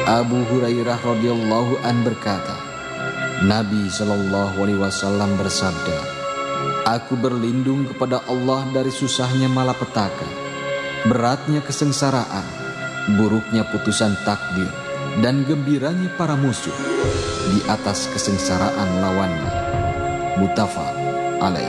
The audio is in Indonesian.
Abu Hurairah radhiyallahu an berkata, Nabi SAW bersabda, "Aku berlindung kepada Allah dari susahnya malapetaka, beratnya kesengsaraan, buruknya putusan takdir, dan gembiranya para musuh di atas kesengsaraan lawannya." Muttafaq alaih.